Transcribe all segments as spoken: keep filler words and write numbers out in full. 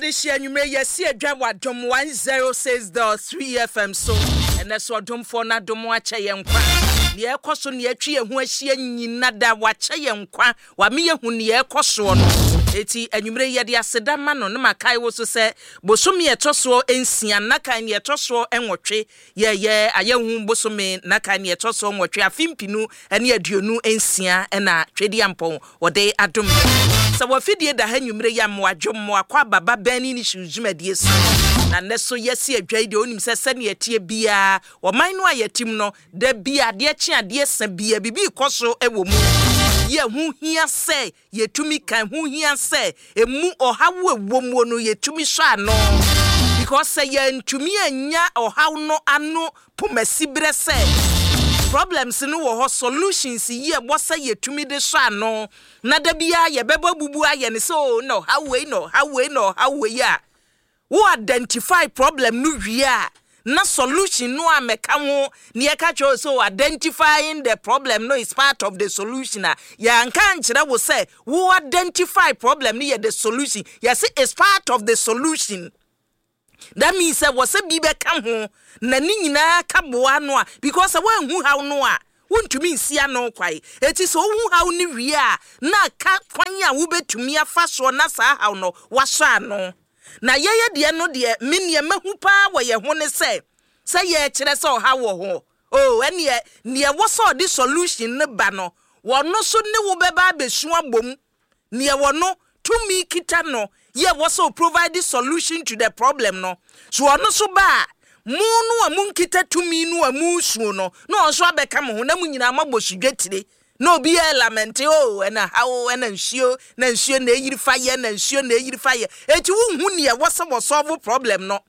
Adishia Nume Yesi Adwa Dom one oh six point three F M so and that's what Dom for na Dom wacha yenkwa ne ekoso ne atwi ehu ahia nyina da wacha yenkwa wa me yehu ne ekoso no eti anwumre ye de aseda ma no na makai wo so se bosomi etoso ensia na kan ne etoso enwotwe ye ye ayehu bosomi na kan ne etoso enwotwe afimpinu ene aduonu ensia na twedi ampon wode adom sa wafidie da hanwumre ya moadwom mo akwa baba bani ni shujumedie so na neso yesi adwai de onim se se ne etie bia wo man no ayetim no da bia de chi ade sa bia bibi koso ewo mu ye hu hia se yetumi kan hu hia se emu ohawo ewomu no yetumi so ano because say yentumi anya ohawo no ano pomasibre se problems no wo solutions ye bo say yetumi de so ano na da bia ye bebo bubu aye ne so no how we no how we no how we ya who identify problem no wia na solution no ameka ho ne e ka cho so identifying the problem no is part of the solution ya nka nchira wo say who identify problem ne the solution yes is part of the solution. That means that was a bibe kam ho na ni nyina ka boa no a because when hu haw no a wontumi nsia no kwai eti so hu haw ni wie a na ka kwan a wo betumi afa so na sa haw no waso ano na yeye de no de menie mahu pa wo ye ho ne se se ye kire se o hawo ho oh ene ne wo so the solution ne ba no wo no so ne wo beba besu abom ne wo no tumi kita no ye also provide the solution to the problem no so ono so ba mu no amu kita tumi no amu su no no so abeka mo na mu nyina mabosudwetire no obi element oh na how na nsuo na nsuo na eyiri faye na nsuo na eyiri faye eti wo hu ne ye wo solve problem no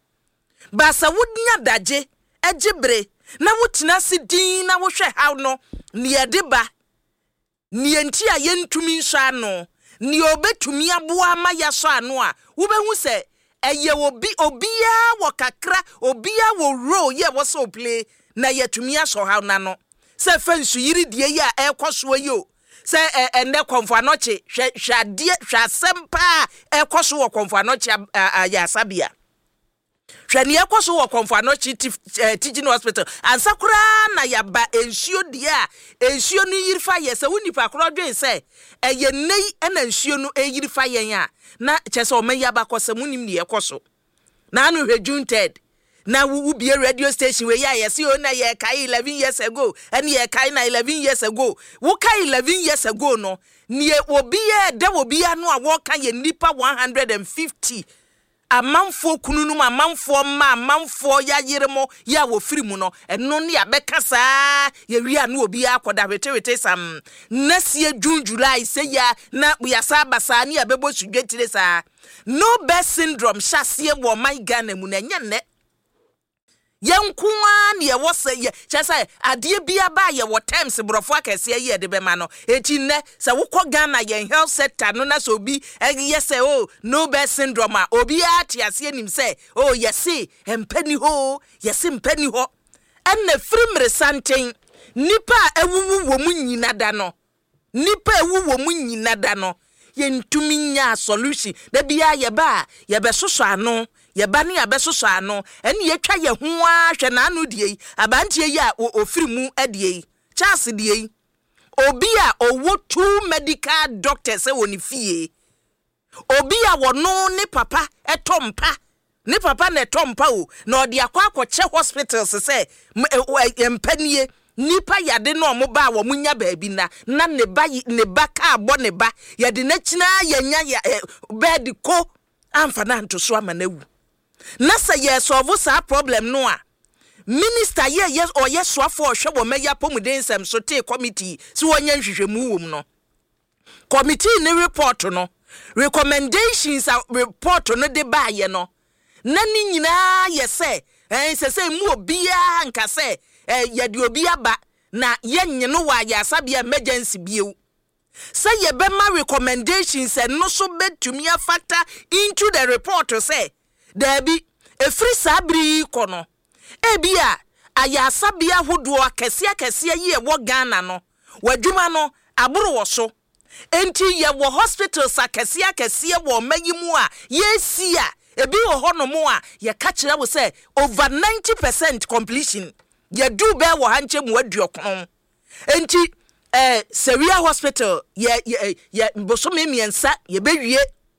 ba sa wonya daje egibre na wotina se din na wo hwe how no ne ye de ba ne enti a ye ntumi nso ano ni obetumi aboa ma ya so ano a wo behu se eye obi obia wo kakra obia wo role ye wo so play na yetumi aso ha na no se fansu yiri die ya ekoso yo se ende konfo anoche hwade hwasempa ekoso wo konfo anoche ya sabia hwane ekoso wo konfo anoche teaching hospital ansakura na ya ba ensuo die a ensuo no yiri fa ye se wonipa kro dwen se eye nei ena ensuo no eyiri fa yen a na chese o meya ba kosem nim ne ekoso na anu hwedun ted na wu bi radio station we ya yesi o na ye kai eleven years ago ene ye kai na eleven years ago wo kai eleven years ago no ne obi ye de obi anu a wo kan ye nipa one hundred fifty amanfo kununu ma amanfo ma amanfo ya yeremo ya wo firi mu no eno ne abeka saa ye wi anu obi akoda wetewete sam nasie June July se ya na ya sa basa ne abebo sudwetire saa no best syndrome shasie wo my Ghana mu na nyenne yenkuwa ne ye wo se ye chese ade bia ba ye wo terms brofo akese ye de be ma no eti ne se wo kọ Ghana ye health sector no na so bi ye se oh no best syndrome a obi ati ase nim se oh yesi empani ho yesi empani ho enne frimre santen nipa ewuwu wo mu nyina da no nipa ewuwu wo mu nyina da no ye ntumi nya solution da bia ye ba ye be soso ano ye ba ne abesoso ano ene ye twa ye ho a hwe na anu die abantie yi a ofiri mu adie Charles die obi a owo two medical doctors e woni fie obi a wono ne papa etompa ne papa na etompa o na odi akwa akọche hospitals se empanie nipa yade no mo ba wo munya baabi na na ne ba ne ba ka abo ne ba yade na kina yanya ya bed ko amfa na ntoso amanawu na say yes solve sa problem no a minister ye yes or yes so for hwe bo meya pomuden sem so te committee si wonya nhwehwemu wom no committee ne report no recommendations a report no de ba ye no na ni nyina ye say eh se say mu obia nka say eh ye de obia ba na ye nye no wa ya sabia emergency biu say ye be ma recommendations and no so betumi a factor into the report to say there be a free sabri kono ebia aya sabia hodo akese akese ye wo Ghana no wadwuma no aboro wo so enti ye wo hospitals akese akese wo mayimu a ye si a ebi wo ho no mo a ye ka kire wo say over ninety percent completion ye do be wo hanche mu aduokon enti eh Seria Hospital ye ye ye bosome miensa ye bewie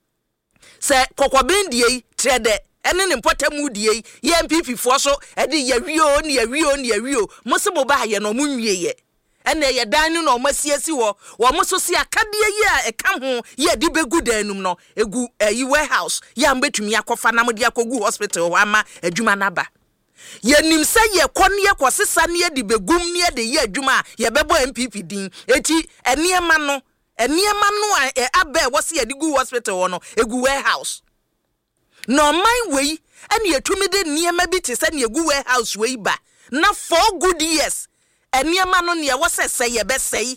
se kokobendie trede ene ne mpotemu die ye M P P fo so e de ye wio ne ye wio ne ye wio mo se mo ba ye no mo nwie ye ene ye dan no masiasi wo wo mo so si akade ye a e ka ho ye de begu danum no egu yi warehouse ya mbetumi akofa na mo de akogu hospital ho ama adwuma naba ye nim se ye kon ye kwosesa ne de begum ne de ye adwuma ye bebo M P P din eti eniema no eniema no a abe wo se ye de gu hospital ho no egu warehouse no man we ene yetumi de niema bi te se ne egu warehouse we ba na four good years eniema no ne wo se se ye be sei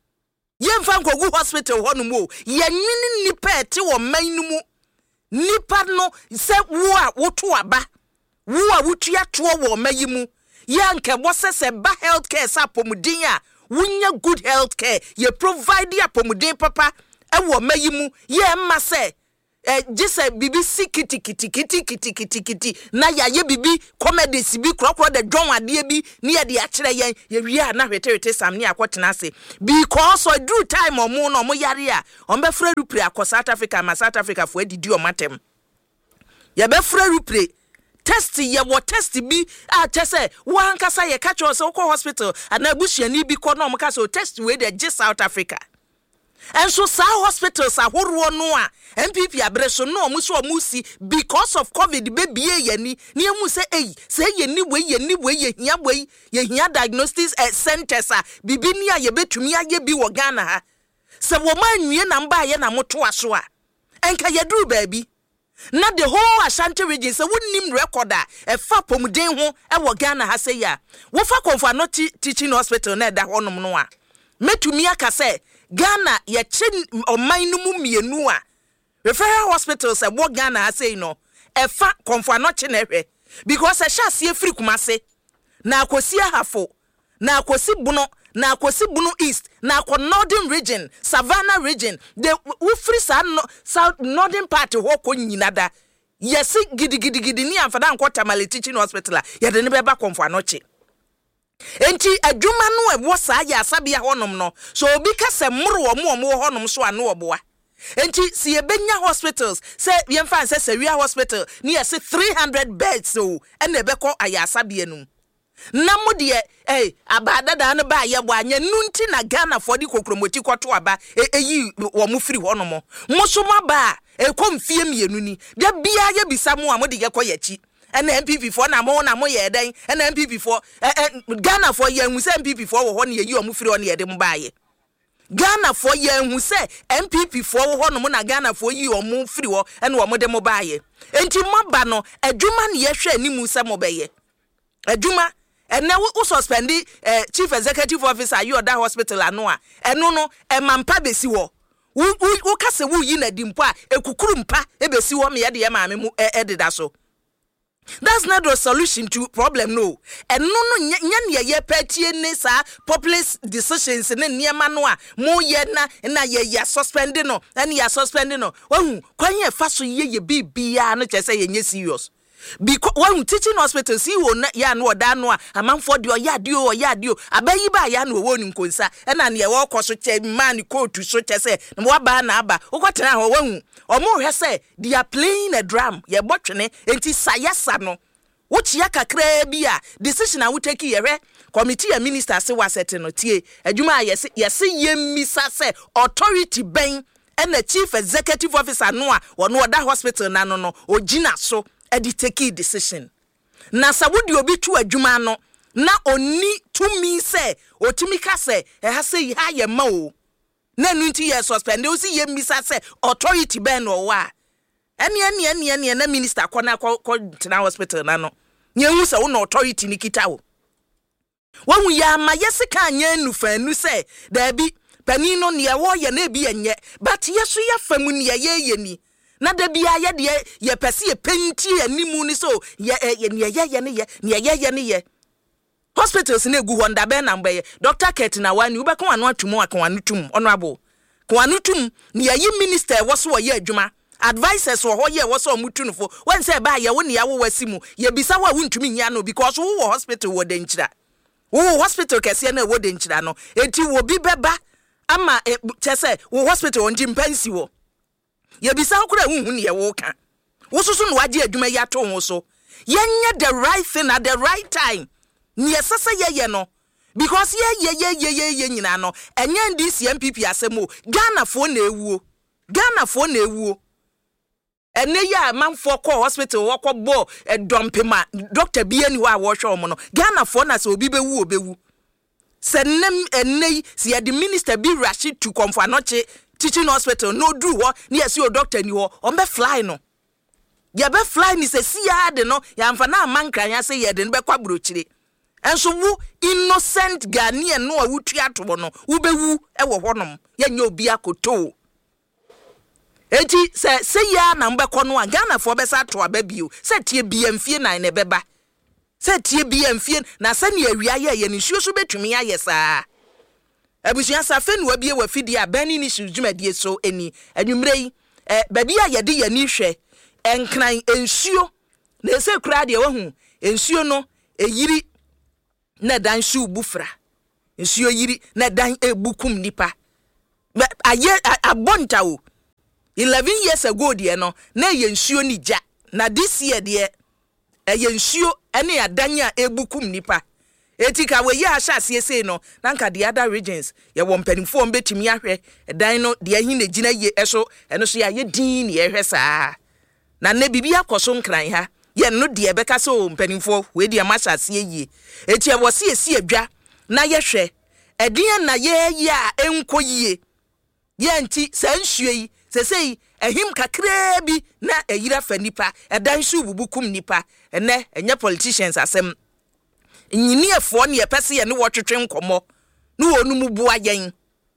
ye mfa nkogu hospital ho no mo ye nwini nipa ete wo man no mu nipa no se wo a woto aba wo a wotua to wo mayi mu ye anke wo se se ba healthcare sa pomudin a wunya good healthcare ye provide apomudin papa e wo mayi mu ye ma se eh jise bibi sikiti kiti kiti kiti kiti kiti na ya ye bibi comedy sibi krokro de dwon ade bi ne ye de a kire yen ye wi a na hwete hwete sam ne akotena ase because o do time omo no mo yare a on be fra rupre akọ South Africa ma South Africa fo adidi o matem ye be fra rupre test ye wo test bi a chese wan kasa ye ka cho se ko hospital ana busuani bi ko no mo ka so test we de G South Africa. And so sa hospitals are horror no a M P P abreso no mu so mu si because of COVID baby ye ni ni mu say eh say ye ni we ye ni we ye hia we ye hia diagnostics uh, centers a bibi ni a ye betumi aye bi wo Ghana ha se wo manwie na mba ye na moto aso a enka ye duru baabi na the whole Ashanti region se wonnim record a e fa pomuden ho e wo Ghana ha say ya wo fa Komfo no teaching hospital na da honom no a metumi aka say Ghana ye chin oman no mu mienu a referral hospitals e wo Ghana say no e fa Komfo no che na hwe because e sha se free Kumase na akosi ahafo na akosi buno na akosi bunu east na akọ northern region Savannah region the we free south northern part ho ko nyinada yesi gidi gidi gidi ni amfada nko Tamale teaching hospital ye de ne be ba Komfo no che enti adwuma no e wo saa ya asabia honom no so obi ka se mro wo mo mo honom so ano oboa enti si e benya hospitals se ye mfa se Seria Hospital ni ye se three hundred beds so e na be ko aya asabia num na mo de eh abada da no ba ye bo anya nunti na Ghana for di kokromoti kwoto aba eyi wo mo firi honom mo so ma ba e kom fie mienu ni da bia ye bisa mo a mo de ye ko yachi ena M P P for na mo na mo ye den ena M P P for Ghana for ye hu se M P P for wo ho ne ye yi o mo firi o ne ye de mo ba ye Ghana for ye hu se M P P for wo ho no mo na Ghana for yi o mo firi wo ena wo mo de mo ba ye enti mo ba no adwuma ne ye hwe animu se mo be ye adwuma ena wo suspendi eh, chief executive officer you that hospital ano a eno no e mampa besi wo wo kase wo yi na dimpo a ekukuru mpa e besi wo me ye de maame mu ededa so. That's not the solution to problem no. And no no nya ye petie ne sa populist decisions ne niema no a mo ye na na ye ya suspending no and ya suspending no. Wahu kwan ye fa so ye ye bibia no che say ye nye serious. Because when teaching hospital see wo na ya no oda no a amanfo de oyade o oyade o abayi ba ya no wo ni nkonsa e na ne wo koso che man coat so che say na wo ba na aba wo kwetena ho wahu omo hwe say they are playing a drum ye botwene enti sayasa no wo chia kakra bia decision a wo take ye hwe committee a minister se wasete no tie adwuma ye se ye se ye misa se authority ben and the chief executive officer no a wo no oda hospital na no no ogina so edi take decision na sabudi obi tu adwuma no na oni tumi se otumi ka se e ha se ha ye ma o na nunti ye suspend o si ye misa se authority ben o wa eni eni eni eni na minister kona ko tena hospital na no nye hu se wo na authority ni kita o wahu ya ma yesika anya nufa nu se da bi pani no ne wo ye na bi enye but yeso ya famu ne ye ye ni na da bia ye de ye pese ye penti animu ni so ye ye ne ye ye ne ye ne ye ye ne ye hospitals na egu honda be na mbe ye Doctor Ketina wani ube ko anu atumu akon anu tum honorable ko anu tum ne ye minister wo so ye adwuma advisors wo hoye wo so mutunufo when say ba ye wo ne ya wo wasimu ye bisa wa wuntumi nya no because wo hospital wo denchira wo hospital kese na wo denchira no enti wo bi beba ama e, chese wo hospital on dimpansi wo ye bisa kura hunhu ne ye wo ka wo susu no waje adwuma ya to ho so yenye the right thing at the right time ni esese ye ye no because ye ye ye ye ye ye nyina no enye ndi C M P P asemo Ghana fo na ewuo Ghana fo na ewuo ene ya manfo call hospital wo kọ bo e dompema doctor bi ani wa wo hwe omo no Ghana fo na se obi bewu obewu se nem ene si ya the minister bi Rashid to come for anoche teaching hospital no do ho na yesi o doctor ni ho o be fly no ya be fly ni se si ya de no ya mfa na amankran ya se ye de no be kwa brochire enso wu innocent Ghanaian no awutu ato no wo bewu e wo honom ya nya obi akoto eti se se ya na mbekọ no a Ghana fo be sa to ababio se tie bia mfie nan ne beba se tie bia mfie na se ne awia ye ye ne suo so betumi aye saa abusuan sa fe no abie wa fidi abani ni sujumedie so eni anwumrei eh babi a ye de ye ni hwe enkran ensuo na se kura de wahu ensuo no eyiri na dan su bufra ensuo yiri na dan ebukum nipa aye abonta o eleven years ago de no na ye nsuo ni ja na this year de e ye nsuo ene adanya ebukum nipa etika we ye ahase sei no na nka the other regions ye wo mpanimfo mbetimi ahwe dan no de ahi na gina ye eso eno so ya ye din ne ye hwe saa na na bibia akoso nkran ha ye no de beka so mpanimfo we de amahase ye eti e wo se esi adwa na ye hwe edin na ye ye a enko yie ye nti sansuo yi se sei ehim kakra bi na eyira fa nipa edan su bubukum nipa ene enye politicians asem nyiniefo ne yepese ye ne wotwetwe nkomo ne wonum bua yen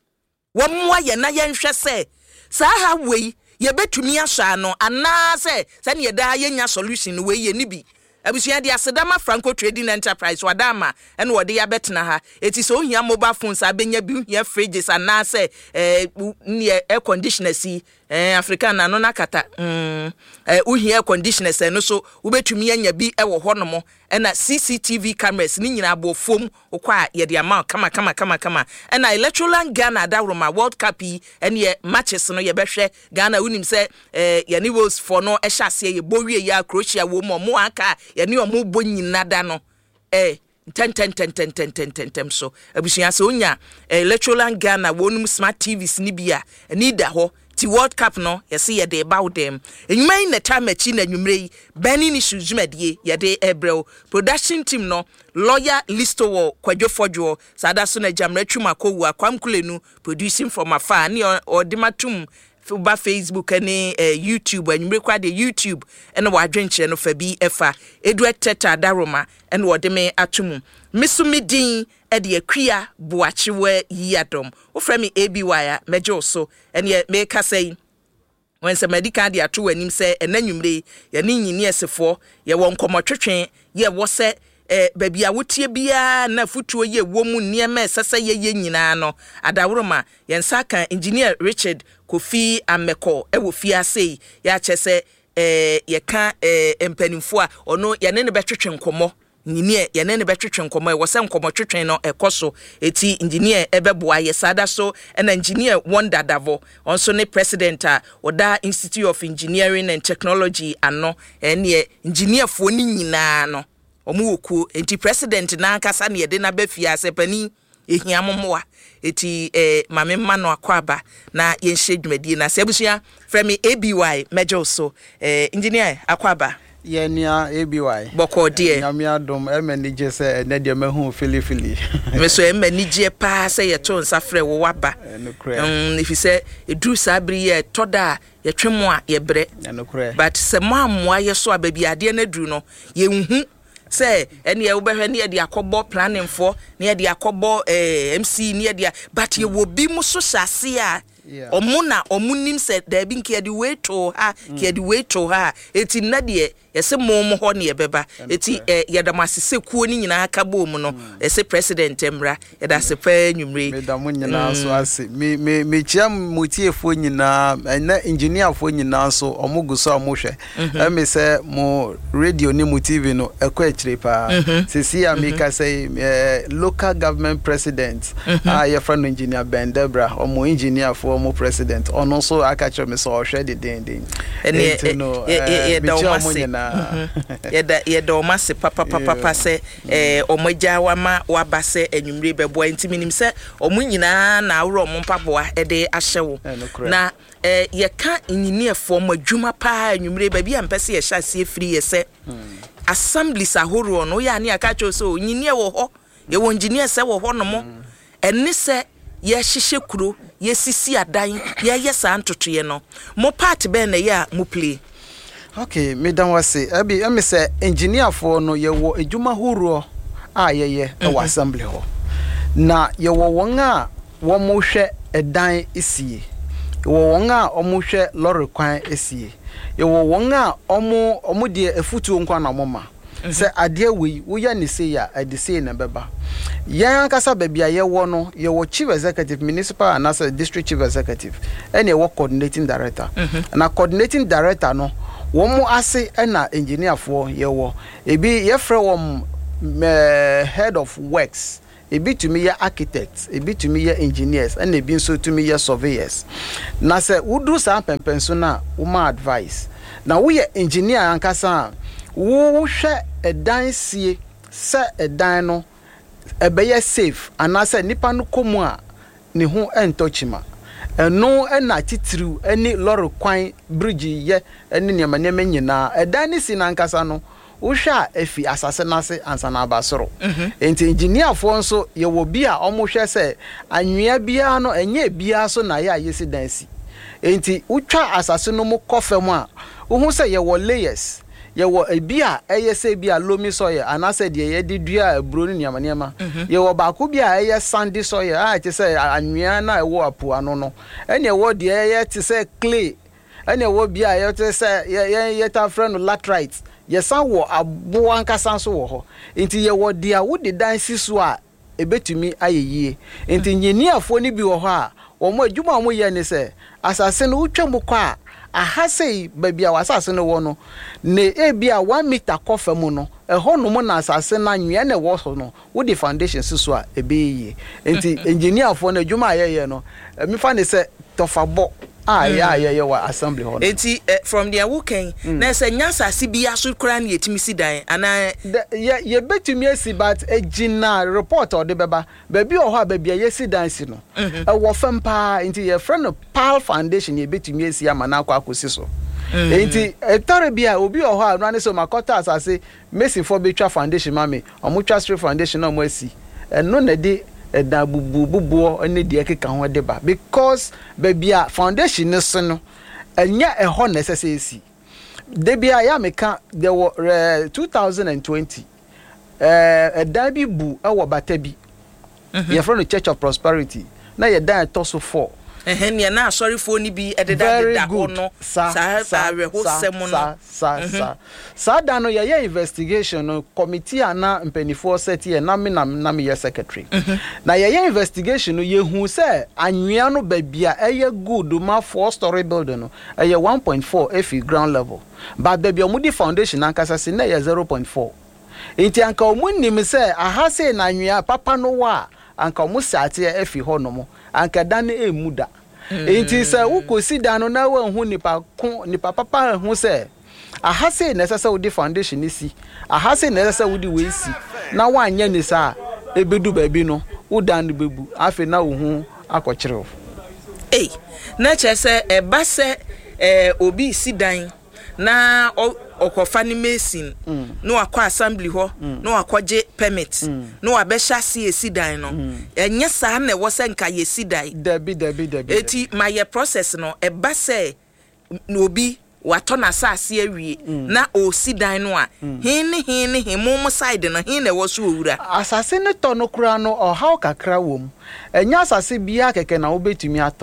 wo moa ye na yen hwe se sa ha wei ye betumi ahwa no ana se se ne yeda ye nya solution we ye ni bi abusuan de asedama Franco Trading Enterprise wadama ene wode ya betena ha eti so ohia mobile phones abenya bi ohia fridges ana se eh ne air conditioner si eh Africa na no nakata mm eh ohia air conditioners no so ubetumi anya bi e wo honomo ena C C T V cameras ni nyina abo fom okwa ye de ama kama kama kama kama ena Electroland Ghana Daroma World Cup ene matches no ye behwe Ghana unim se eh ye ni Wolves for no e hyase ye bowie ya Croatia wo mo mo aka ye ni omo bo nyina da no eh ten ten ten ten ten ten ten ten so abusuan se onya Electroland Ghana wonum smart T Vs ni bia ni da ho ti World Cup no yesi ye de about them enwuman na time achi na nwumrei bani ni sujumedie ye de ebrel production team no lawyer listo kwadwofodwo sada so na jamra twuma kowu akwamkulenu producing from afar ni odimatum ba Facebook and uh, YouTube and you the YouTube and wa adwenche no fa bi efa Edward Teta Daroma and wo de me atum misumidin e de akua boachewe yadom wo fra me A B Y mejo so and ye make say when some medical de ato anim say enanwumre ye ni nyini esefo ye won komotwetwen ye wo se eh baby a wotie bia na futuo ye wo mu niema sese ye ye nyina no adaworoma yensa kan engineer Richard Kofi Ameko e wo fia sei ya chese eh ye ka eh empanimfo a ono ye ne ne betwetwe nkomo nyini ye ne ne betwetwe nkomo e wo se nkomo twetwen no ekoso eti engineer ebeboa ye sada so and engineer Wonder Davo also ne president a oda Institute of Engineering and Technology ano ene engineer fo ni nyina no omuwoku enti president na akasa ne de na bafia asepani ehia momoa eti eh mame mano akwaba na yenhye dwumadie na sebusua frame A B Y mejo so eh engineer akwaba yenia A B Y boko de nyame adom emenije se ne de mahu filifili me so emenije pa se ye to nsa frɛ wo waba um if you say edru sabri ye toda ye twemo a ye bre but se mo amoa ye so ababi ade na dru no ye nhu say ene ye wo behwe ne ye de akobɔ planning for ne ye de akobɔ eh M C ne ye de but ye wo bi mu so hyase a omuna omunim se da bi nke de wait to ha ke de wait to ha eti na de yese mom ho ne yebeba eti yedamasese kuo ni nyina aka bom no yese president emra yeda se pa nwumre me da mun nyina so ase me me me chia motiefo nyina na engineer fo nyina so omugu so amohwe e me se mo radio ni mo T V no ekwa ekire pa sisi amika say local government president ah your friend engineer Ben Debra omo engineer fo omo president ono so aka kire me so ohwe de den den ene no e da o mase yeda yeda o mase papa papa papa se eh omagya wa ma wa ba se anwumre bebo ntiminim se omo nyina na awro mo mpaboa e de ahyewo na eh yeka engineer fo mo adwuma pa anwumre ba bia mpese ye hya se free ye se assemblies ahoro no ya ne aka cho so engineer wo ho ye wo engineer se wo ho no mo enne se ye hyehye kuro ye sisi adan ye ye sa ntotoye no mo part ben na ya mo play. Okay, me dan wase abi emi se engineer for no ye wo ejuma horo a ye ye e wa assembly ho na ye wo won a wo mo hwe edan esie ye wo won a o mo hwe lorry kwan esie ye wo won a o mo o mo de efutu nkwa na mo ma se ade we wo ya ni se ya ade se na beba yan kasa babia ye wo no ye wo chief executive municipal and as district chief executive and ye wo coordinating director na coordinating director no womu ase na engineer for yewo ebi ye frɛ wom head of works ebi to me ye architects ebi to me ye engineers and ebi so to me ye surveyors na se wudu sa pempenso na uma advice na wo ye engineer ankasa wo hwɛ edan sie se edan no ebe ye safe anase nipa no komu a ne ho entochima eno ena titiriu eni lorry kwan bridge ye eni niam niam nyina edan ni si na nkasa no wo hwa afi asase nase ansa na abasoro enti engineer fo nso ye wo bi a omo hwe se anwea bia no enye bia so na ya yesi dan si enti utwa asase no mo kofam a wo hu se ye wo layers ye wo ebia eye se bia lomi soye anase de ye de dua aburo ni niam niam ye wo ba ko bia eye sandy soye a ti se anwea na e wo apu ano no ene wo de eye ti se clay ene wo bia ye ti se ye ye ta friend laterite ye san wo abo ankasa so wo ho enti ye wo de a wo de dan siso a ebetumi ayeyie enti engineer fo ni bi wo ho a wo mo adwuma mo ye ni se asase no utwa mo kwa ahasei babia wasase no wo no ne ebia one meter kofa mu no eho no mo na asase na nwe na wo so no wo the foundation siso a ebeye enti engineer fo na adwuma ayeye no mi fa ne se tofabo ah yeah yeah yeah wa assembly ho enti from there woken na se nyasa si bia so kra na yetimi si dan ana ye ye betumi asi but ejina report or de beba baby o ho babia ye si dan si no e wo fam pa enti ye friend Pal Foundation ye betumi asi amana akwa akosi so enti etare bia obi o ho no ane so makota asase Messi for betwa foundation mame omutwa street foundation no mo asi eno na de da bubu bubu ene de ekeka ho de ba because babia foundation ne so no enya e ho necessity de bia ya meka there were two thousand twenty eh da bi bu e wo bata bi ye from the Church of Prosperity na ye dan to so four eh ne na sorry for ni bi ededa da ho no sa sa we ho sem no sa sa sa da no ye ye investigation no committee ana mpenifo set ye na me na na me ye secretary na ye ye investigation no ye hu se anwea no babia eye good ma four story building no eye one point four if ground level but babia omudi foundation ankasa se na ye zero point four enti anka omunnim se aha se na anwea papa no wa anka omusate efi ho no mo anka dan emuda enti se ukosi dan no na wa hu nipa ko nipa papa hu se aha se na sese udi foundation ni si aha se na sese udi we si na wa anya ni sa ebedu baby no udan bebu afi na wo hu akokyereo eh na chese e ba se eh obi si dan na okofa ni mesin no akwa assembly ho no akwaje permit no abesha si esi dan no enye sa na wo se nka ye si dan dabi dabi dabi eti my process no e ba se no obi wato na asase awie na o si dan no a hin ni hin ni hin mum side na hin na wo so owura asase ne to no kura no o haw kakra wom enya asase bia keke na wo betumi ato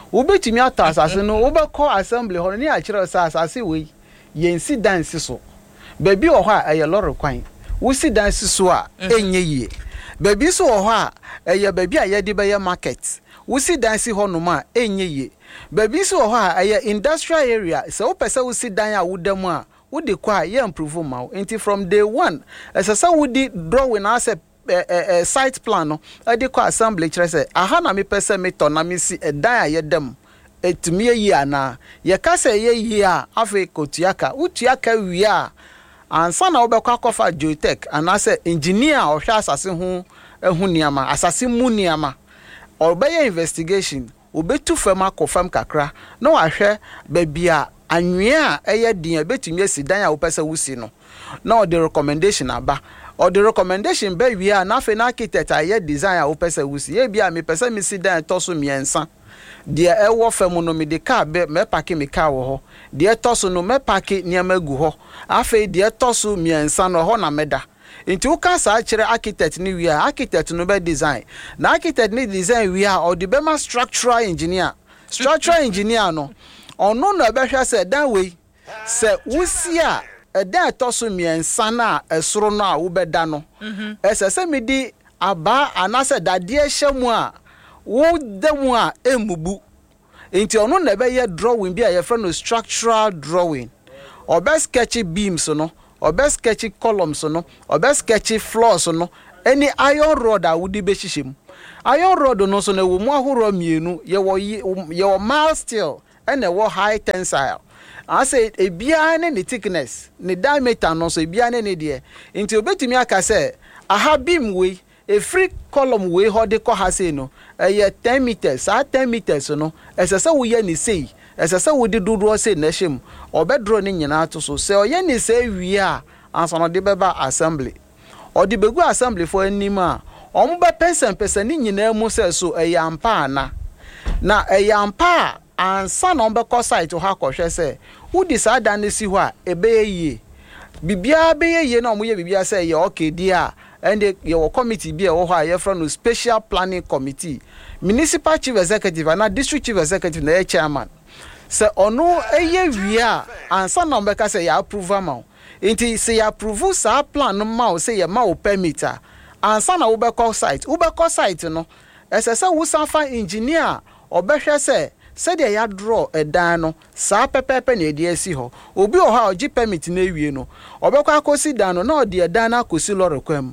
wobetumi ata asase no wobekọ assembly ho ne a kire sa asase we yensi dance so baby o ho a eye lorry kwan wo si dance so a enye yie baby so o ho a eye baby a ye de be market wo si dance ho no ma enye yie baby so o ho a eye industrial area se wo pese wo si dan a wo dam a wo de kwa ye improve ma enti from day one esesa wo di drawing as a a site plan no e de kwa assembly kire se aha na me pese me to na me si e dan a ye dam etumi yi ana ye ka se ye yi a afi kotuaka utuaka wi a ansa na obekwa kofa geotech anase engineer o hwa asase ho ehu niama asase mu niama obeye investigation obetu fam akofam kakra na wa hwe ba bia anwea eye din betumi asidan a opese wusi no na o de recommendation aba o de recommendation ba wi a na afi na architect aye design a opese wusi ye bia me pese mi sidan to so miensa de ewo fam no me de car be me park me car wo ho de toso no me park niam gu ho afi de toso miensa no ho na meda nti uka sa kire architect ni wi architect no be design na architect ni design wi a o de be ma structural engineer structural engineer no ono no be hwa se dan we se wusi a eda toso miensa na esoro no a wo be da no esese me di aba anase dade ehyamu a wo demu a emubu enti ono na be ye drawing bi a ye friend no structural drawing or best sketchy beams no or best sketchy columns no or best sketchy floors no any iron rod a wudi be hihim iron rod no so na wo mu ahoro mienu ye wo ye wo mild steel and e wo high tensile I say e bia ne ne thickness ne diameter no so e bia ne ne de enti obetumi aka say aha beam we a free column we ho de ko ha say no eh ten meters ah ten meters no esese wo ye ni sei esese wo de dodo say na hjem obedro ne nyina to so say oye ni say wi a anso no de beba assembly o de begu assembly for anim a omo be person person ni nyina mu say so eh ampa ana na eh ampa ansa no be ko site ho akwohwe say wo di sa dan si ho a ebe yie bibia be yie na omo ye bibia say ye okay dia and your committee be a year from the special planning committee municipal chief executive and district chief executive na chairman say ono eye wia ansa na mbeka say ya approve am enti say ya approve sa plan no ma say ya ma o permit ansa na wo be call site wo be call site no ese say wo sanfa engineer obehwe say say dey ya draw edan no sa pepepe na edi asi ho obi o ha ogi permit na ewie no obekwa akosi dan no na odi edan na akosi lorry kwam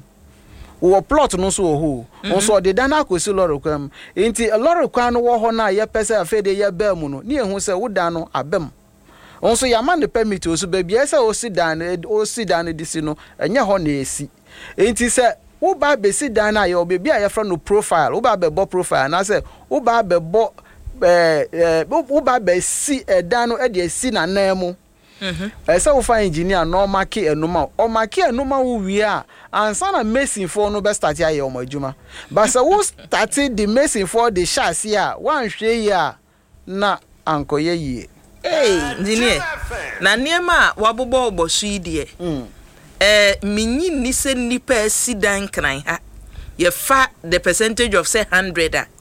wo plot no so ho on so de dan akosi lorry kwam enti lorry kwan no wo ho na ye pese afede ye ba mu no ne ehu se wo dan no abem on so ya man the permit o so ba bia se o si dan o si dan disi no enye ho na esi enti se wo ba be si dan na ye o be bia ye fra no profile wo ba be bo profile na se wo ba be bo eh eh wo ba be si edan no e de si na nan mu mhm ese wo fa engineer no make enuma o make enuma wo wi a ansa na mason for no be start ya ye o madwuma but se wo start the mason for the chassis a wan hwe ya na ankoye yie eh engineer na niema wabobo obosu ide mm eh minyi ni se nipa sidan kran ha ye fa the percentage of say one hundred a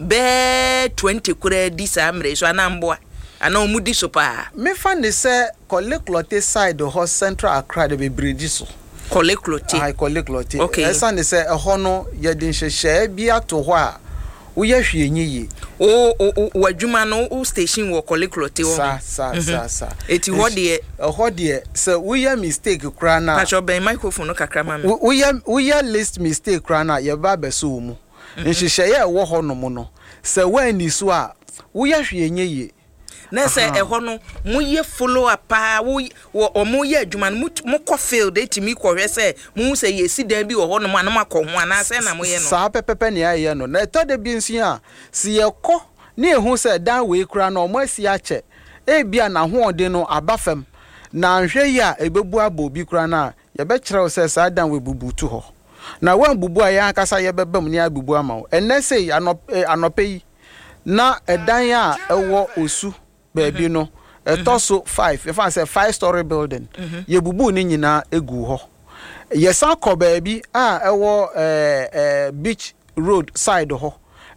be twenty kura di sa amre so anamboa ana omudi so pa me fan de say Koleklote side ho Central Accra de be bridge so Koleklote ai Koleklote okay esa de say e ho no ye din hwehwe bi ato ho a wo ye hwe enyi o o wadwuma no o station wo Koleklote wo sa sa sa sa eti ho de e ho de say wo ye mistake kra na pacho ben microphone no kakra ma me wo ye wo ye list mistake kra na ye ba be so mu nhwehwe ye wo ho no mu no say when ni so a wo ye hwe enyi na say e ho no mo ye follow up a wo o mo ye adwuma no mo ko field etimi ko hwe say mo say ye si dan bi wo ho no ma na makọ ho ana say na mo ye no sa pepepe ne ye no na to de bi nsu a si ye ko na ehu say dan we kura na o mo asi a che e bia na ho ode no abafam na nhwe yi a ebebu abo bi kura na ye be kire say sa dan we bubutu ho na wan bubu a ya akasa ye bebam ni abubu ama enne say anope yi na edan a ewo osu baby no etoso five if I say five story building ye bubu ni nyina egu ho ye san ko baby a ewo eh eh beach road side ho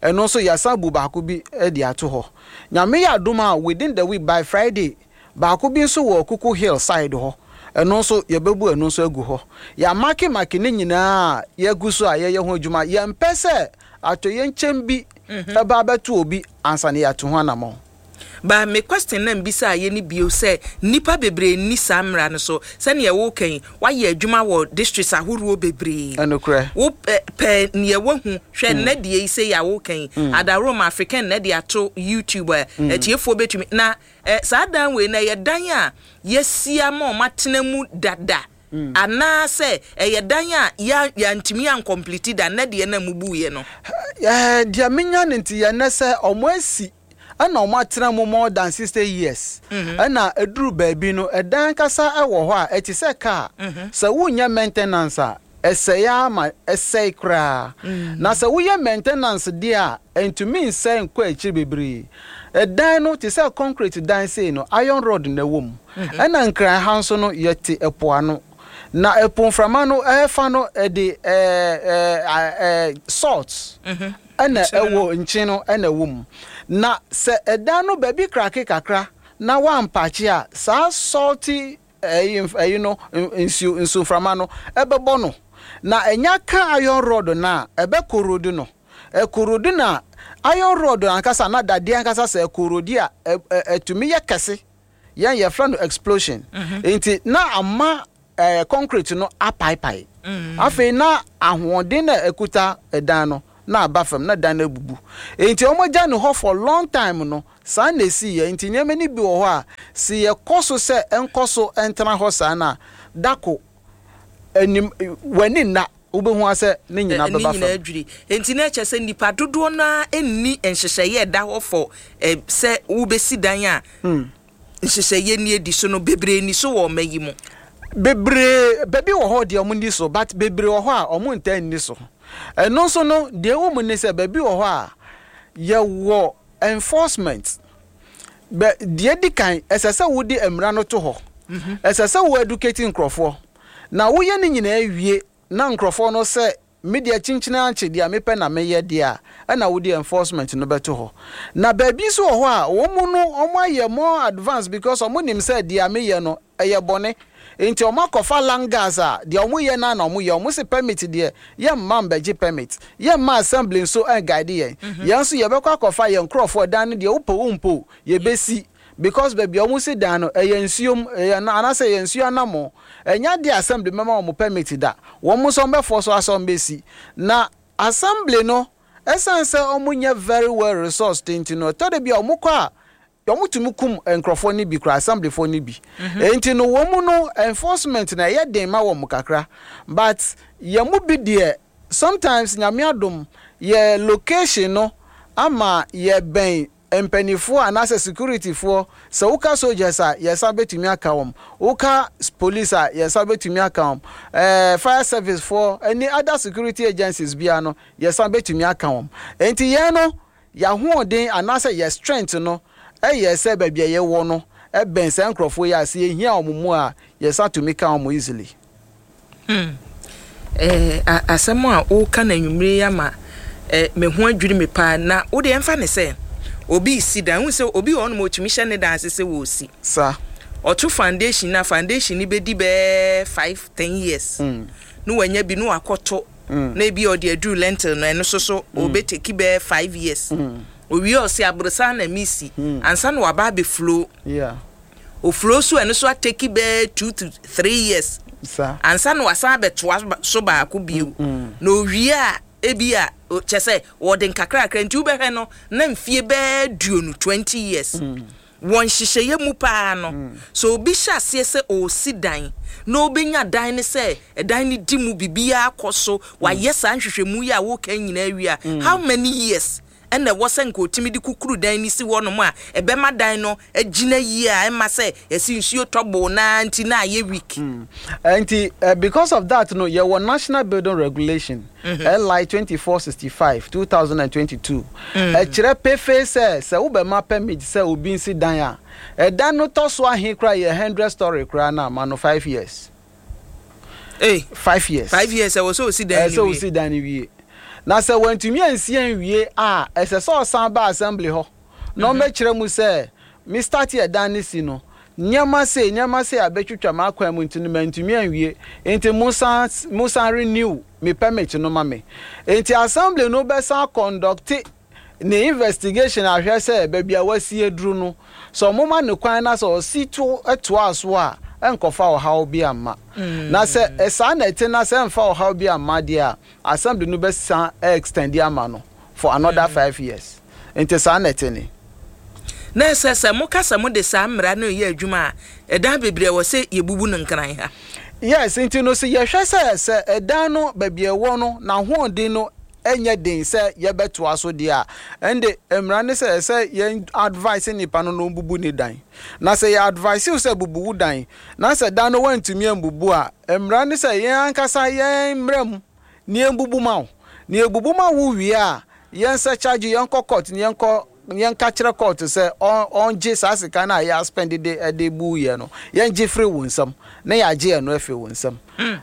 ɛno nso yɛsan bu baako bi de ato hɔ nyame yɛ adom a within the week by Friday baako bi nso wɔ Kuku Hill side hɔ ɛno nso yɛbɛbu ɛno nso agu hɔ yɛamake make ne nyinaa yɛgu so a yɛyɛ ho adwuma yɛmpɛ sɛ atɔ yɛnkyɛm bi ɛba bɛto obi ansa ne yɛato ho anamɔ ba me question na mbisa ye ni bio se nipa bebre ni samra no so se ne wo kan wa ye adwuma wo districts ahuru bebre enokre wo pe ne wo hu hwe na de yi se ya wo kan adaro ma African na de ato YouTube e tiefo betumi na sa dan we na ye dan a yesia ma matena mu dada ana se ye dan a ya ya ntimi an complete da na de na mubu ye no eh dia menya nti ye na se omo asi ana o matena mo more than sixty years ana eduru baabi no edan kasa ewo ho a eti se ka se wunya maintenance a ese ya ma ese kra na se wuya maintenance dia entumi nse nkwa echi bebiri edan no ti se concrete dan sei no iron rod na wom ana nkran hanso no yeti epoano na eponframa no efa no e de eh eh salt ana ewo nchi no ana wom na se edan no baby krake kakra na wan pachi a sa salty eh you know insu insu frama no ebebo no na enya ka iron rod na ebe korodu no e korodu na iron rod ankasa na dade ankasa se korodi a etumi ye kese yan ye fra no explosion enti na ama eh concrete no apaipai afi na ahoɔden na ekuta edan no na abafam na dan ebubu enti omoja no ho for long time no sa na esi ye enti nyeme ni bi wo ho a si ye koso se enkoso entena ho sa na dako enim wani na ubehu ase ne nyina baba fa enti na eche se nipa dodo na enni enhyehyeye da ho for se ubesi dan a nhyehyeye ni edi so no bebre ni so wo mayi mu bebre bebi wo ho de omo ni so but bebre wo ho a omo ntan ni so eno so no de wo mu ni se bebi wo ho a ye wo enforcement be de dikan esese wo di emra no to ho esese wo educating crofo na wo ye ni nyina awie na nkrofo no se media chinchina anche dia mepe na meye dia na wo di enforcement no beto ho na bebi so ho a wo mu no omo aye more advanced because omo nim se dia meye no eye bone enti omo kofa langaza de omo ye na na omo ye omo se permit de ye mamba gi permit ye ma assembly so en guide ye ye so ye bekwa kofa ye nkrofo dan de upo umpo ye besi because baby omo se dan no e ye nsuom e na anase ye nsuo anamo enya de assembly mema omo permit da wo mo so be force asom besi na assembly no essence omo nya very well resourced enti no to de bi omo kwa yomu tumukum enkrofo ni bi kra assembly fo ni bi enti no wo mu no enforcement na ye den ma wo mu kakra but ye mu bi de sometimes nyame adom ye location no ama ye ben empenifo anase security fo so uka soldiers a ye sabetumi aka wom uka police a ye sabetumi aka wom eh fire service for any other security agencies bia no ye sabetumi aka wom enti ye no ya hoɔden anase ye strength no eye se babia ye wo no e ben se nkrofo ya se ehia omumu a ye sa to make am easily hmm eh asemo a o ka na nwumre ya ma eh me ho adwiri me pa na wo de emfa ne se obi sida hu se obi ho no mo tumi hye ne dance se wo si sa otu foundation na foundation ni bedi be five ten years mm. no wanya bi no akoto mm. na bi o de adu lentil no eno so so mm. obeteki be five years mm. owi o se abrosa na misi mm. ansa no waba be flow yeah o flow so eno so ateki be two to three years sa ansa no wasa be to so ba ko bio mm. no wi a ebi a chese wo den kakra kakra nti ube he no na mfie be duonu twenty years mm. won hyehyeye mu pa no mm. so obi hyase se o si dan no obenya dan ne se dan ne di mu bibia akoso wa yesa nhwehwemu ya wo kan nyina wi a mm. how many years and the was enko timidi kukuru dan ni si wono mu a ebema dan no agina yi a ema se yesi nsuo tobo na anti na ye week mm. anti uh, because of that no your national building regulation mm-hmm. L I twenty-four sixty-five two thousand twenty-two e kire pefe se se wo be ma permit se obi nsi dan a e dan no to so ahe kra ye one hundred story kra na ma no five years eh five years five years e wo so si dan ni so si dan ni wi na se wantumi ansi anwie a ese so osan ba assembly ho no me kire mu se me start e dan si no nyama se nyama se abetwitwa ma akwa mu ntinu mantumi anwie enti musa musa renew me permit no ma me enti assembly no be san conduct ne investigation ahwe se bebia wasi edru no so moma ne kwan na so situ eto aso a enkofa o hawo bi amma na se esa na ete na se enfa o hawo bi amma dia assembly no be san extend ama no for another five years enti sa na ete ni na se se mo kasa mo de sa mra na ye adwuma edan bebre wo se yebubu no nkran ha yes enti no se ye hwe se se edan no bebia wo no na ho din no enye din se ye beto aso dia ende emra ne se se ye advice ni pano no bubu ni dan na se ye advice you se bubu dan na se dan no wantumi ambubu a emra ne se ye ankasa ye mrem ni embubu ma ni ebubu ma wo wi a ye se charge ye nko court ni nko yen ka kire court se on on je sasika na ya spend de de bu ye no yen je free wonsam na ya je no afi wonsam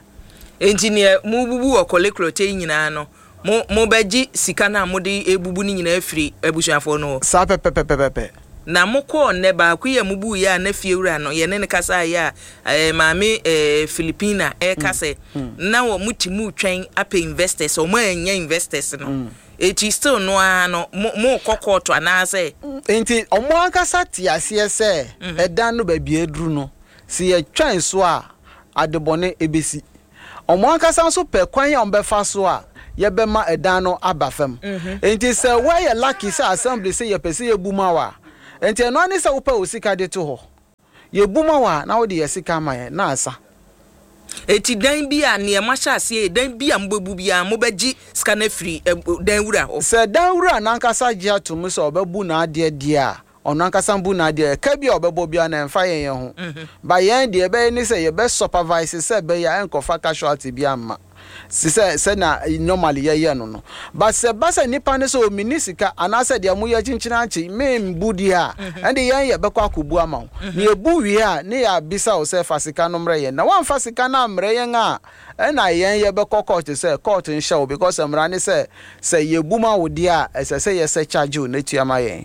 engineer mu bubu o koleklote nyina no mo mo beji sika na mo de ebubu ni nyina afiri abusuafo no sa pepepepepe na mo ko ne ba ku ye mubu ya na fie wura no ye ne ne kasa ya eh maame eh Filipina e kase na wo mutimu twen apa investors o mo anya investors no eti still no ano mo kokoto anase enti omo akasa tiase se edan no ba bia dru no si ye twen so a adebone ebesi omo akasa so pe kwan ya ombefa so a ye be ma edan no abafam enti se we ye lucky se assembly se ye pese ye buma wa enti no ani se wo pa osika de to ho ye buma wa na wo de ye sika ma ye na asa eti dan bi a ne ma sha ase dan bi a mbebu bi a mo beji sika na free dan wura ho se dan wura na nkasa gye atum se obebu na ade de a ono nkasa mbu na ade ka bi obebo bi na mfa yen yen ho ba yen de be ni se ye be supervise se be ya enkofa casualty bi amma si se se na normally ye ye no no but se ba se nipa ne so minisika anase de amu ye chinchina chi me mbudi a ende yen ye be kwa kubu ama ne ebu wi a ne ya bisa o se fasika no mre ye na wan fasika na mre yen a na yen ye be court se court nsha because mra ne se se ye buma wo dia se se ye se charge o na tuama yen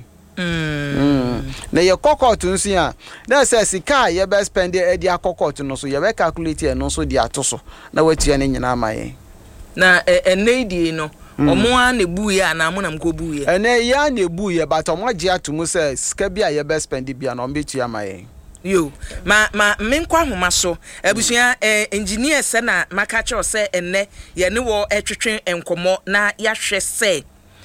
Mm. Na ye kokot nsi a na se sika ye be spend e dia kokot no so ye be calculate no so dia atoso na watua ne nyina amaye na enedi no omo a na bu ye na mo na mko bu ye ene ya na bu ye but omo gye atomu se sika bia ye be spend bia na ombetua amaye yo ma ma menkwa homa so abusua eh, engineer se na makacho se enne ye ne wo etwetwe enkomo na ya hwe se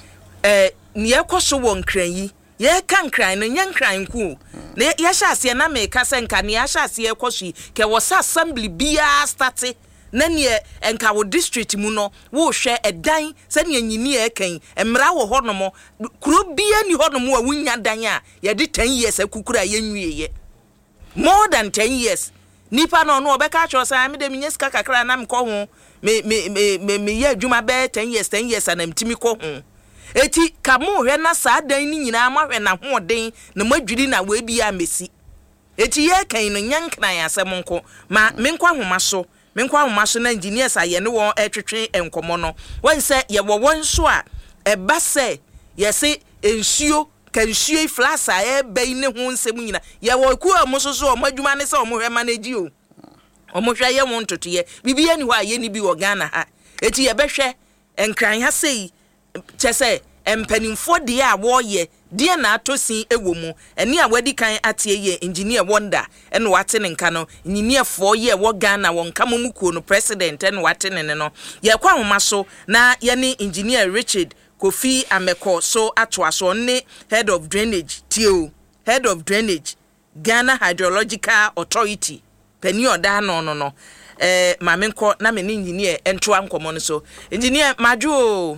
eh ne ekoso wo nkran yi ye kan kran no nyan kran ku na ya sha ase na me ka se nka ne ya sha ase ekoso ke wo sa assembly bia start na ne enka wo district mu no wo hwe edan se ne nyini e kan emra wo ho no mo kuro bia ni ho no mo a wunya dan a ye de ten years akukura ye nwie ye more than ten years nipa no no obeka cho sa me de minye sika kakra na me ko ho me me me me ye adwuma be ten years ten years na mtimi ko ho eti kamo hwe na sa dan ni nyina ma hwe na hoden na madwiri na we bia mesi eti ye kan no nyankran asem nko ma menkwa homa so menkwa homa so na engineers aye ne won etwetwe enkomo no won se ye wo won so a eba se ye se ensuo kansuo flasa e bai ne ho nsem nyina ye wo ku amoso so omadwuma ne se omo hwe manage o omo hwe ye won totoye bibia ni ho aye ni bi wo Ghana ha eti ye behwe enkran ha sei chese empanimfo de a wo ye de na atosin ewo mu eni a wadi kan atie ye engineer wonder ene wate ne nka no engineer fo ye wo Ghana won kama mu kuo no president ene wate ne no ye kwa homa so na ye ne engineer Richard Kofi Ameko so atwaso ne head of drainage tio head of drainage Ghana Hydrological Authority peni oda no no no eh mamenko na me ne engineer entwa nkomo no so engineer Maju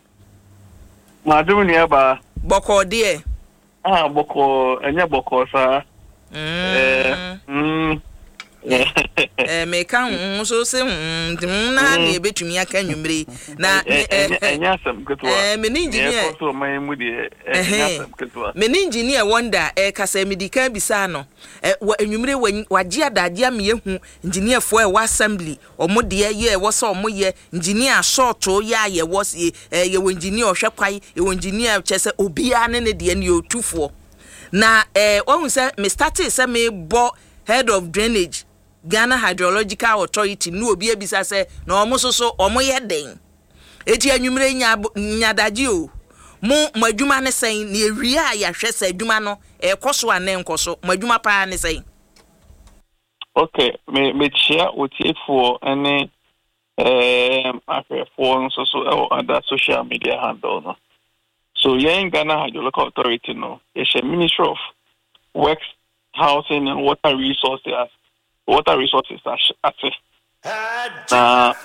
Madam niaba boko de ah boko enya boko sa mm mm eh me kan so se na na ebetumi aka nwumre na enya asem ketwa eh me engineer so man mu de enya asem ketwa me engineer wonder eh kasa medika bisa no eh nwumre wagye adade am yehu engineer fo e wa assembly omo de ye wo so omo ye engineer short o ya ye wo eh ye engineer ohwe kwai ye engineer chese obia ne ne de ne otufo na eh ohun se me start se me bo head of drainage Ghana Hydrological Authority no obi ebisa se na omo soso omo ye den eti anwumre nya nyadaji o mo madwuma ne sen na ewie a ya hwe se adwuma no e koso anen koso madwuma pa ne sen. Okay, me me chia otiefo ene eh afefo so so other social media handle no. So yen Ghana Hydrological Authority no, it's a Ministry of Works, Housing and Water Resources. Water Resources at it. Uh,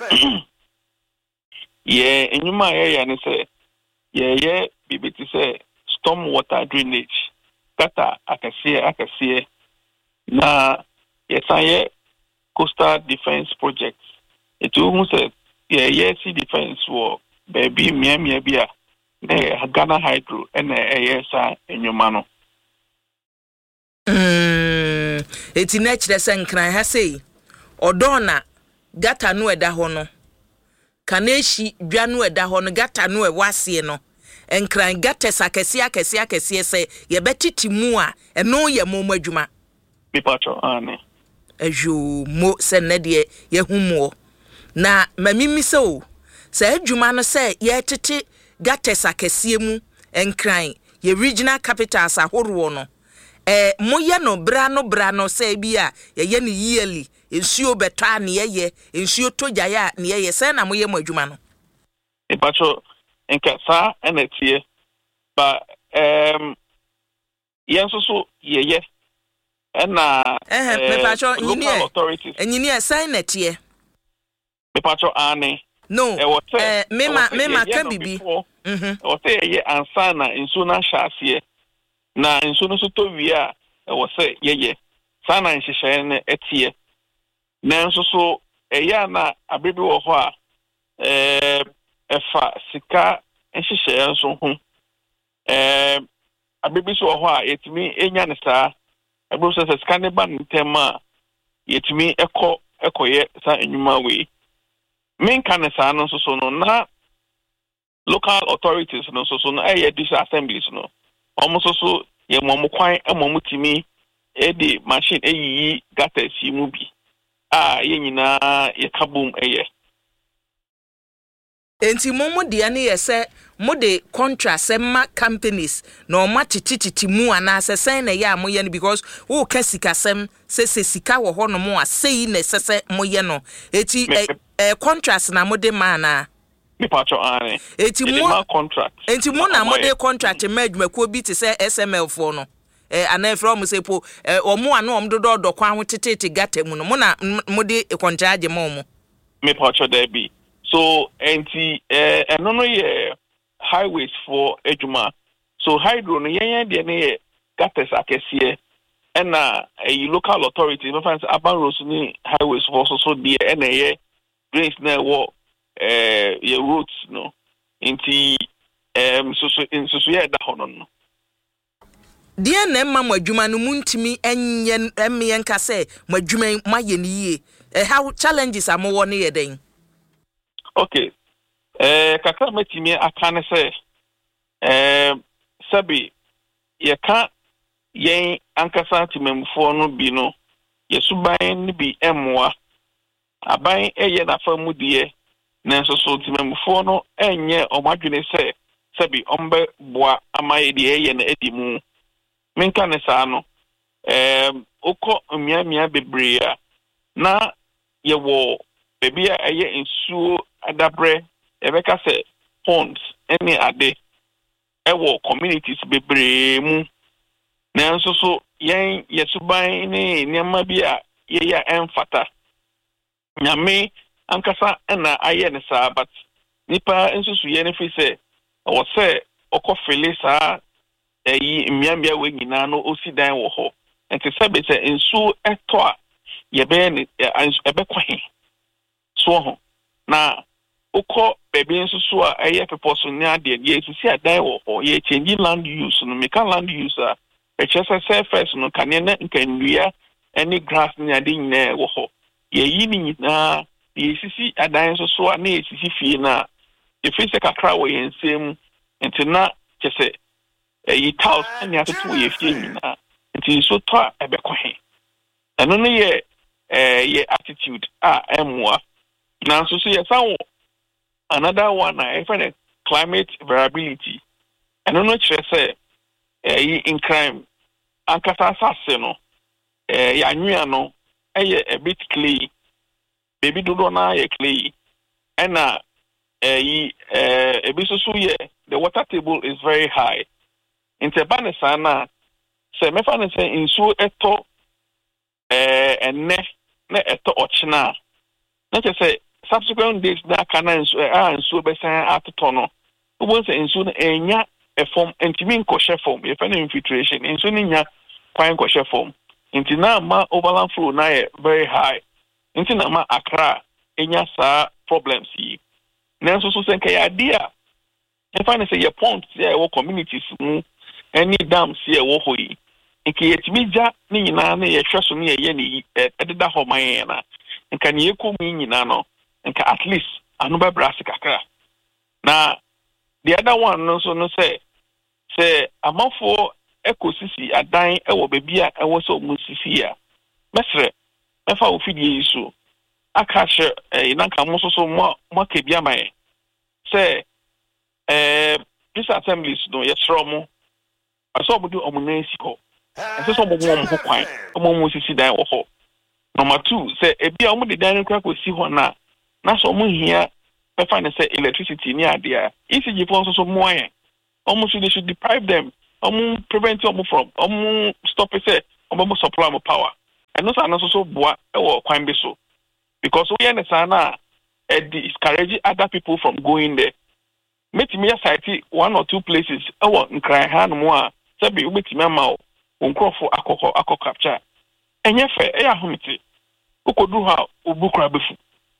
yeah, and you might hear and say, yeah, yeah, B B T say storm water drainage. Kata I can see, I can see. Na yes, I coastal defense projects. It will say, yeah, yeah, sea defense war, baby, me, me, be a Ghana Hydro and a S I in your mano. Mm, eti na kire se nkran ha sei odona gata no eda ho no kaneshi dwa no eda ho no gata no e wase no nkran gata sakese akese akese se ye betiti mu a eno ye momo adwuma bi pacho ane ajo mo se ne de ye humuo na mamimi se o se adwuma no se ye tete gata sakese mu nkran ye regional capitals ahoro no eh moye no bra no bra no say bia ye ye ni yearly ensuo betwa ne ye ye ensuo toja ya ne ye ye say na moye mo adwuma no e pacho enka sa enetie ba em yenso so ye ye ena eh me pacho local authorities engineer sign netie me pacho ane no eh me ma me ma kan bibi mhm o say ye ansa na ensuo na hyaase na nso no so to wi a e wo se yeye sana nhihye ne etie na nso so eya na abebi wo ho a eh efa sika nhihye nso ho eh abebi so wo ho a yetimi enya ne saa abebi so sika ne ba ntema yetimi ekọ ekoye sa enwuma we min kan saa no so no na local authorities no so so no eh dis assemblies no almost so ye momo kwan amomo timi e de machine eyiyi gata si mu bi ah ye nyina ye kabum eye enti momo de ane ye se mo de contract se ma companies no ma titititi mu ana se sen na ye amoye no because wo ka sika sem se se sika wo ho no mo asei na se se moye no eti eh contracts na mo de ma na me pacho ane eti mo contract enti mo na mo de contract ma adwumakuo bi te se S M L for no eh ana from say po eh omo anu om dodo dokwa ho tetete gata mu no mo na mo de contract mo mo me pacho there be so enti eh eno no ye highways for adwuma so hydro no yen de ne gata sakese e na a local authority me fancy urban roads ni highways for so so de e na ye drains na wo eh ye roads no inti em so so in so so ye da hono no dia na ma madwuma no muntimi enye emme nka se madwuma maye ni yie eh how challenges am wo ne ye den okay eh kaka metimi aka ne se eh sabi ye ka yen ankasa timemfo no bi no ye suban ni bi emwa aban eye na fa mu die nanso so timemfo no enye omadwene se sabi ombe boa amaye die eye na edimu minka ne sa no eh okọ miamia bebrea na ye wo bebi a eye nsuo adabre ebeka se ponds any ade ewo communities bebre mu nanso so yen yesuban ne niam bi a ye ya emfata nyame ankasa na aye ne saa but nipa nsusu ye ne fi se o se okofele saa eyi miamia we nyina no osidan wo ho enti sebe se nsu eto a ye be ebe kwahe so ho na ukọ baby nso so a eye people so ne ade ye sisi adan wo ho ye change land use no make land use a e chese surface no kane na nkanua any grass ne ade nyina wo ho ye yi ni nyina ye sisi adan nso so a na ye sisi fie na ye fi se kakra wo ye nsem ntina chese e yi house ne atoto ye fie nyina nti so to a ebe kwahe eno ne ye eh ye attitude a emwa na so so ye sawo another one I find climate variability and no chere say eh in crime ankasa asase no eh ya nwia no eh a bit clay baby dodo na ye clay and na eh eh ebi so so ye the water table is very high in tebane sana say me fa ne say insu eto eh enne na eto ochina na che say subsequent days that can answer and so be saying at tono won say enso na enya e form entimi nkoshe form ye fa na infiltration enso ni nya kwan nkoshe form enti na ma overland flow na ye very high enti na ma akra enya sa problems yi na nso so senka ya dia e fa na say ye pond ye wo communities mu any dams ye wo hoyi nke yetimi ja ni nyina na ye hweso na ye ni ededa ho man na nka ne yekom nyina no nka at least anuba brasi kakra na the other one no so no say say amafo ekosisi adan ewo bebia ewo so musisi a mesre mefa ofidie iso aka hye eh nanka mo so so mo mo kebia mai say eh this assemblies no yesro mo aso obudu omunansi ko ese so mo mo mo kwan mo mo sisi dan wo ho number two say ebia omu de dan kra ko si ho na na so mo hia be find say electricity ni ade E C G for so so mo ayen almost they should deprive them um prevent them from um stop it say um supply more power and no so so boa e wo kwan be so because we understand na e discourage other people from going there metimi site one or two places e wo nkran ha no mo a say be metimi ama o nkrofo akoko akoko capture enye fe e ya homiti ukodu ha obukra befu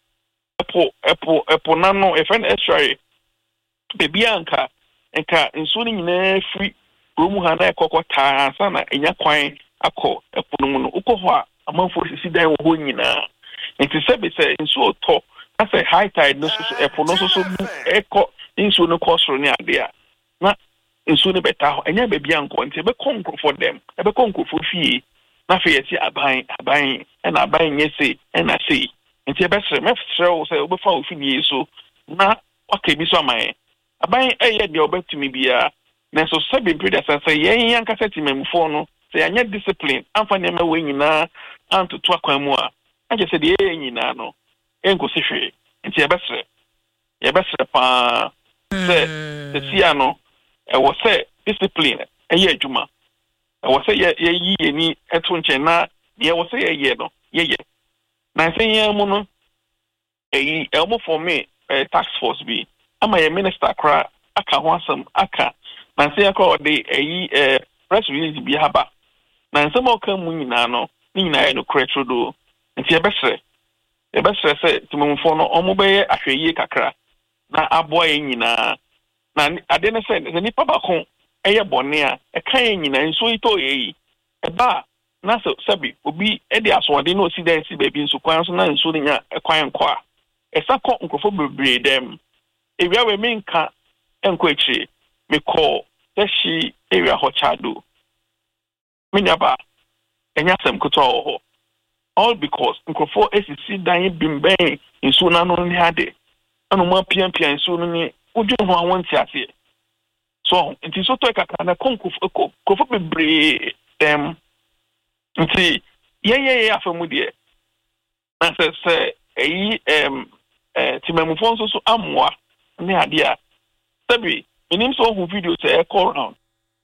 epo epo epo nano e friend estuary bebi anka enka nso ni nyina free romu ha na ekoko taa sa na enya kwan akọ epo no no ukoho a amanfo sisi dan wo ho nyina enti se be se nso to na se high tide no so epo no so so eko nso no kosoro ni ade a na nso ni beta ho enya bebi anko enti be konko for them e be konko for fie na fe yesi aban aban e na aban nyese e na sei enti e be sere me sere wo se obefa ofidie so na waka bi so aman aban eye de obetumi bia na so sabi predecessor say yen yan kaseti memfo no say anya discipline amfa ne ma we nyina antoto akwan mu a age say de yen nyina no enko se hwe enti e be sere e be sere pa say the sia no e wo say discipline eye adwuma e wo say ye yi eni eto nchen na ye wo say ye no ye ye na say yen mu no e e mo for me tax force bi ama ye minister kra aka ho asem aka na say akọ de eyi eh press release bi haba na nsem oka mu nyina no ni nyina ye no kretro do nti e besre e besre se timomfo no omo beye ahweye kakra na abo ye nyina na ade ne se ni papa ko eye bone a e kan ye nyina nso ito ye yi e ba na so sabi obi e de aso ade no si dan si ba bi nso kwan so na nso ni nya e kwan kwa e sakọ nkrofo bebre dem ewia we menka enko echi me call teshi area ho chado minyaba enya sem kuto ho all because nkrofo esisi dan bimben nsu na no ni ade anu ma pian pian nsu no ni udwe ho awon ti ase so nti so to kaka na konkofo kofo bebre dem nti ye ye ye afamu de na se se eyi em eh timemufo nso so amwa ne ade a sabi minim so hu video say echo round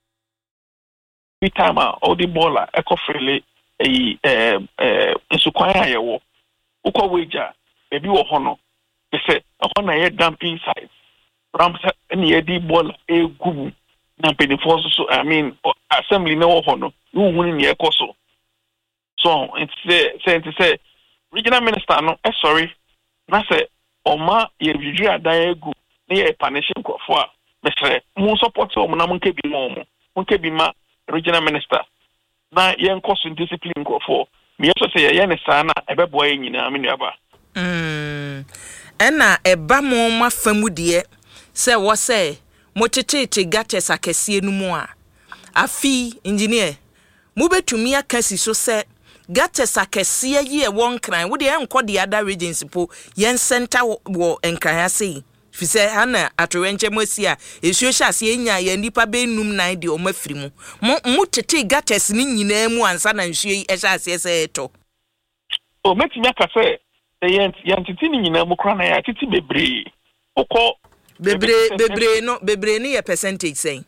bitama all the baller echo freely eh eh nsukwan ayewo ukọ weja ebi wo ho no be say ho na ye dumping site ramsa ne ye di ball egu na penifo so I mean assembly na wo ho no wo hu ne ye koso So it's say say to say regional minister no eh sorry na say oma ye juju adan egu na ye punishing crofo a me say mo support o mo na mo nke bi mo mo nke bi ma regional minister na ye nkoso discipline crofo me so say ye ne saa na ebebo ye nyina me nuaba mm ena eba mo ma famu de say wo say mo tetete gates akese enu mu a afi engineer mo betumi akasi so say gates akese ye e won kran wo de enko de other regions po yen center wo enkran ase fi say ana atorenche mosi a esuo hya ase enya ya nipa be num nan de o mafiri mu mo tete gates ni nyina mu ansa na nsuo yi hya ase se eto o metimi aka say yen yen titi ni nyina mu kra na ya titi bebre okọ bebre bebre no bebre ni ye percentage say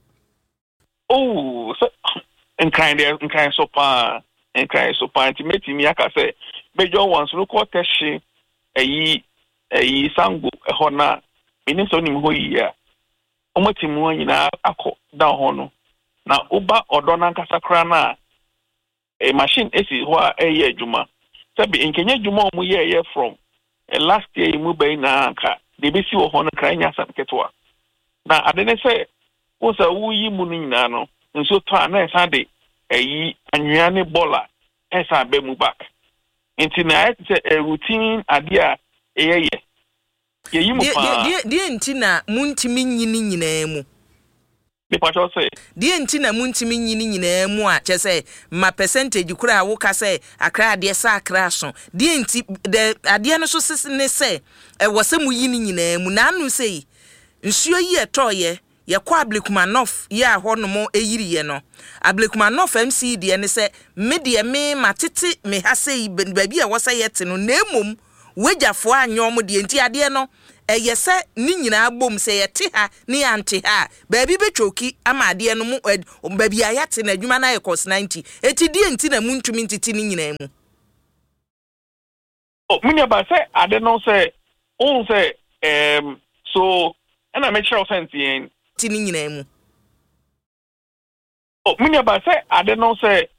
oh so enkran de enkran so pa enkran so pa nti metimi aka say major ones no ko teshi eyi eyi sango eho na menim so nim ho yi a omatimu anyina akọ down ho no na oba odo na nkasa kra na a machine esi ho a eye adwuma sabi enkenye adwuma omu ye ye from a last year mu bai na anka de besi wo ho no kra nya sam ketwa na adene se wo sa wo yi mu nyina no nso to na esa de eyi anwea ne bola esa be mu back nti na it say a routine adia eye ye ye yi mu pa die die nti na muntimi nyini nyina mu me pa cho say die nti na muntimi nyini nyina mu a che say ma percentage kura wo ka say akra ade sa akra so die nti de ade no so ne say e wo se mu yini nyina mu na anu say nsuo yi etoye ye kwa Ablekumanof ye ahonomo eyiri ye no Ablekumanof M C de ne say me de me matete me ha say ba bi a wo say yete no na emom wejafo anyom de nti ade no eye se ni nyina bom se yete ha ni ante ha ba bi betwoki ama ade no mu ba bi ayate na adwuma na yekos ninety eti de nti na muntumi ntiti ni nyina mu oh munya ba say ade no say on say um so and I make sure sense in ti ni nyina mu oh munya ba say ade no say